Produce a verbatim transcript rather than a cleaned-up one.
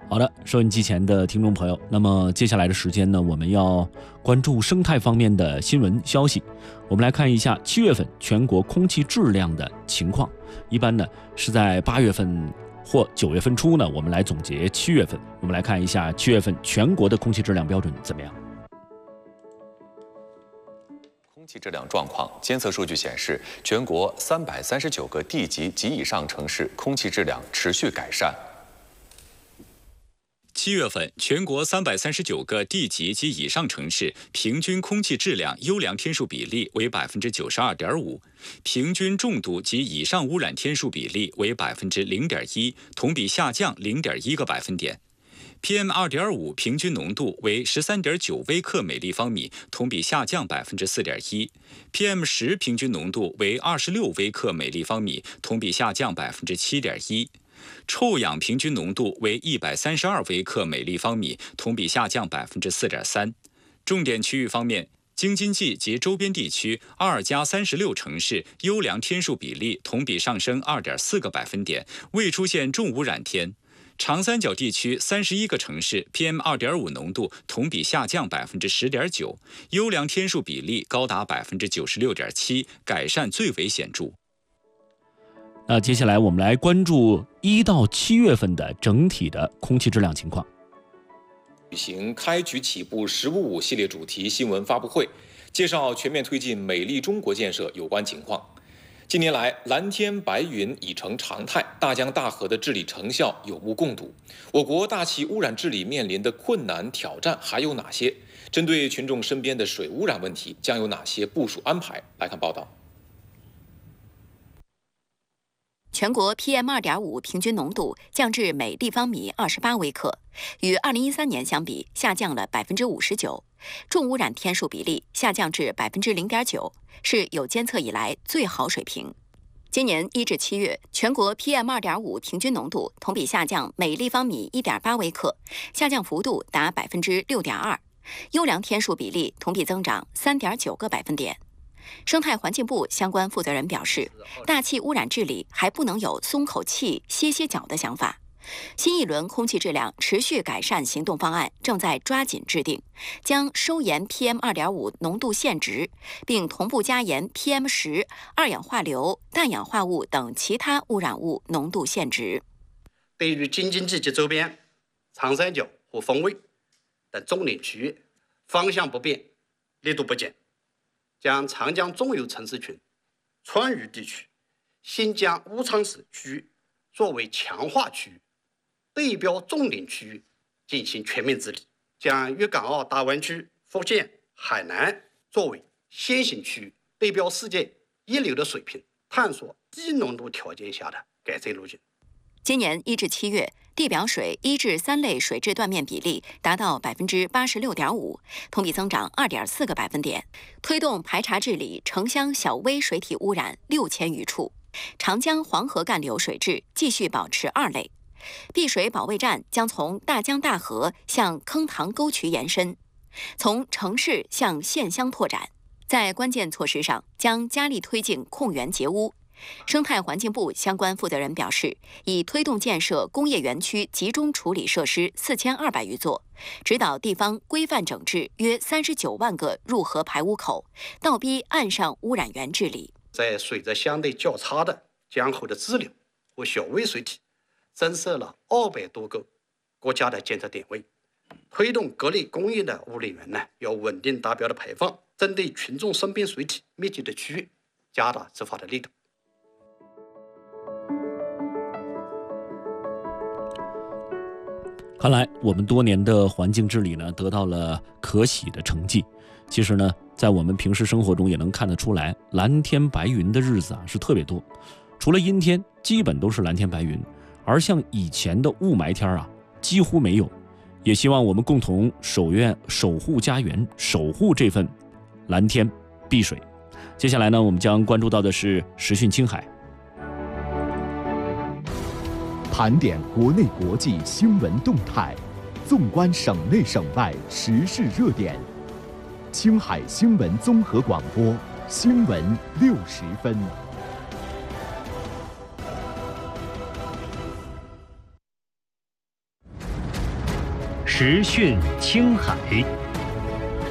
好的，收音机前的听众朋友，那么接下来的时间呢，我们要关注生态方面的新闻消息。我们来看一下七月份全国空气质量的情况。一般呢是在八月份或九月份初呢，我们来总结七月份。我们来看一下七月份全国的空气质量标准怎么样。 空气质量状况，监测数据显示，全国三百三十九个地级及以上城市空气质量持续改善。 七月份，全国三百三十九个地级及以上城市平均空气质量优良天数比例为百分之九十二点五，平均重度及以上污染天数比例为百分之零点一，同比下降零点一个百分点。P M 二点五 平均浓度为十三点九微克每立方米，同比下降百分之四点一。P M 十 平均浓度为二十六微克每立方米，同比下降百分之七点一。臭氧平均浓度为一百三十二微克每立方米，同比下降百分之四点三。重点区域方面，京津冀及周边地区二加三十六城市优良天数比例同比上升二点四个百分点，未出现重污染天。长三角地区三十一个城市 P M 二点五 浓度同比下降百分之十点九，优良天数比例高达百分之九十六点七，改善最为显著。 那接下来我们来关注一到七月份的整体的空气质量情况。 举行开局起步十五五系列主题新闻发布会，介绍全面推进美丽中国建设有关情况。近年来，蓝天白云已成常态，大江大河的治理成效有目共睹。我国大气污染治理面临的困难挑战还有哪些？针对群众身边的水污染问题，将有哪些部署安排？来看报道。 全国 P M 二点五 平均浓度降至每立方米二十八微克，与二零一三年相比下降了百分之五十九，重污染天数比例下降至百分之零点九，是有监测以来最好水平。今年一至七月，全国 P M 二点五 平均浓度同比下降每立方米一点八微克，下降幅度达百分之六点二，优良天数比例同比增长三点九个百分点。生态环境部相关负责人表示，大气污染治理还不能有松口气、歇歇脚的想法。新一轮空气质量持续改善行动方案正在抓紧制定，将收严 P M 二点五 浓度限值，并同步加严 P M 十、二氧化硫、氮氧化物等其他污染物浓度限值。 对于京津冀及周边、长三角和汾渭等重点区域，方向不变，力度不减。将长江中游城市群、川渝地区、新疆乌昌市区域作为强化区域，对标重点区域进行全面治理，将粤港澳大湾区、福建、海南作为先行区域，对标世界一流的水平，探索低浓度条件下的改善路径。 今年一至七月，地表水一至三类水质断面比例达到百分之八十六点五，同比增长二点四个百分点，推动排查治理城乡小微水体污染六千余处。长江黄河干流水质继续保持二类，碧水保卫战将从大江大河向坑塘沟渠延伸，从城市向县乡拓展。在关键措施上，将加力推进控源截污。生态环境部相关负责人表示，已推动建设工业园区集中处理设施四千二百余座，指导地方规范整治约三十九万个入河排污口，倒逼岸上污染源治理。 在水质相对较差的江河的支流和小微水体，增设了二百多个国家的监测点位，推动各类工业的污染源呢要稳定达标的排放，针对群众身边水体密集的区域，加大执法的力度。 看来我们多年的环境治理呢，得到了可喜的成绩。其实呢，在我们平时生活中也能看得出来，蓝天白云的日子啊是特别多。除了阴天，基本都是蓝天白云，而像以前的雾霾天啊，几乎没有。也希望我们共同守愿守护家园，守护这份蓝天碧水。接下来呢，我们将关注到的是时讯青海。 盘点国内国际新闻动态，纵观省内省外时事热点。青海新闻综合广播，新闻六十分。 时讯青海。